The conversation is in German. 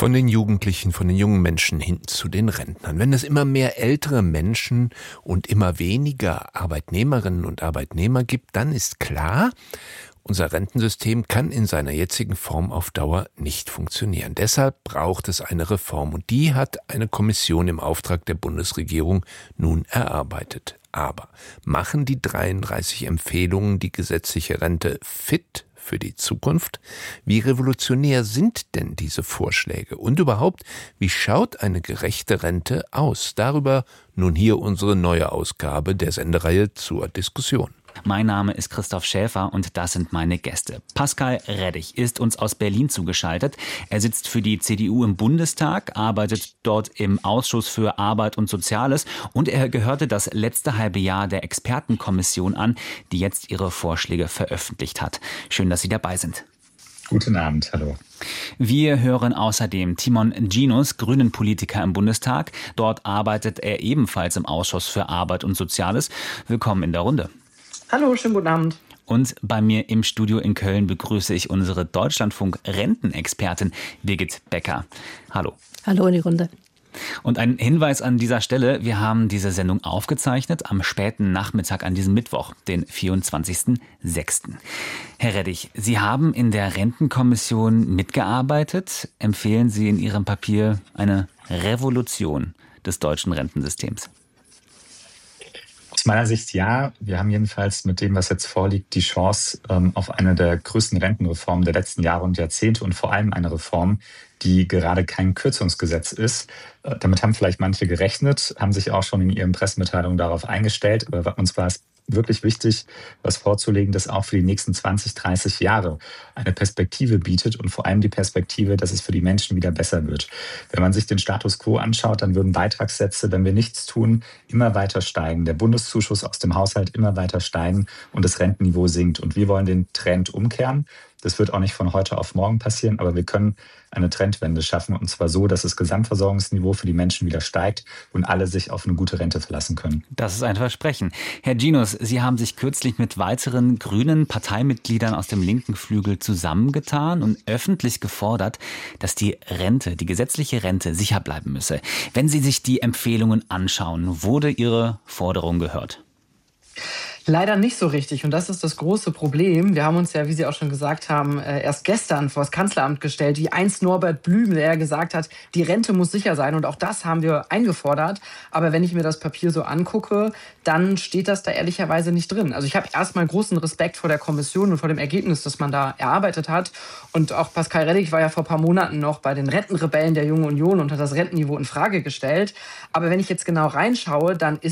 Von den Jugendlichen, von den jungen Menschen hin zu den Rentnern. Wenn es immer mehr ältere Menschen und immer weniger Arbeitnehmerinnen und Arbeitnehmer gibt, dann ist klar, unser Rentensystem kann in seiner jetzigen Form auf Dauer nicht funktionieren. Deshalb braucht es eine Reform und die hat eine Kommission im Auftrag der Bundesregierung nun erarbeitet. Aber machen die 33 Empfehlungen die gesetzliche Rente fit für die Zukunft? Wie revolutionär sind denn diese Vorschläge? Und überhaupt, wie schaut eine gerechte Rente aus? Darüber nun hier unsere neue Ausgabe der Sendereihe zur Diskussion. Mein Name ist Christoph Schäfer und das sind meine Gäste. Pascal Reddig ist uns aus Berlin zugeschaltet. Er sitzt für die CDU im Bundestag, arbeitet dort im Ausschuss für Arbeit und Soziales und er gehörte das letzte halbe Jahr der Expertenkommission an, die jetzt ihre Vorschläge veröffentlicht hat. Schön, dass Sie dabei sind. Guten Abend, hallo. Wir hören außerdem Timon Ginus, Grünen-Politiker im Bundestag. Dort arbeitet er ebenfalls im Ausschuss für Arbeit und Soziales. Willkommen in der Runde. Hallo, schönen guten Abend. Und bei mir im Studio in Köln begrüße ich unsere Deutschlandfunk-Rentenexpertin Birgit Becker. Hallo. Hallo in die Runde. Und ein Hinweis an dieser Stelle, wir haben diese Sendung aufgezeichnet am späten Nachmittag an diesem Mittwoch, den 24.06. Herr Reddig, Sie haben in der Rentenkommission mitgearbeitet. Empfehlen Sie in Ihrem Papier eine Revolution des deutschen Rentensystems? Aus meiner Sicht ja. Wir haben jedenfalls mit dem, was jetzt vorliegt, die Chance auf eine der größten Rentenreformen der letzten Jahre und Jahrzehnte und vor allem eine Reform, die gerade kein Kürzungsgesetz ist. Damit haben vielleicht manche gerechnet, haben sich auch schon in ihren Pressemitteilungen darauf eingestellt. Aber uns war es wirklich wichtig, was vorzulegen, das auch für die nächsten 20, 30 Jahre eine Perspektive bietet und vor allem die Perspektive, dass es für die Menschen wieder besser wird. Wenn man sich den Status quo anschaut, dann würden Beitragssätze, wenn wir nichts tun, immer weiter steigen. Der Bundeszuschuss aus dem Haushalt immer weiter steigen und das Rentenniveau sinkt. Und wir wollen den Trend umkehren. Das wird auch nicht von heute auf morgen passieren, aber wir können eine Trendwende schaffen und zwar so, dass das Gesamtversorgungsniveau für die Menschen wieder steigt und alle sich auf eine gute Rente verlassen können. Das ist ein Versprechen. Herr Ginus, Sie haben sich kürzlich mit weiteren grünen Parteimitgliedern aus dem linken Flügel zusammengetan und öffentlich gefordert, dass die Rente, die gesetzliche Rente sicher bleiben müsse. Wenn Sie sich die Empfehlungen anschauen, wurde Ihre Forderung gehört? Leider nicht so richtig und das ist das große Problem. Wir haben uns ja, wie Sie auch schon gesagt haben, erst gestern vor das Kanzleramt gestellt, wie einst Norbert Blüm, der ja gesagt hat, die Rente muss sicher sein und auch das haben wir eingefordert. Aber wenn ich mir das Papier so angucke, dann steht das da ehrlicherweise nicht drin. Also ich habe erstmal großen Respekt vor der Kommission und vor dem Ergebnis, das man da erarbeitet hat. Und auch Pascal Reddig war ja vor ein paar Monaten noch bei den Rentenrebellen der Jungen Union und hat das Rentenniveau in Frage gestellt. Aber wenn ich jetzt genau reinschaue, dann ist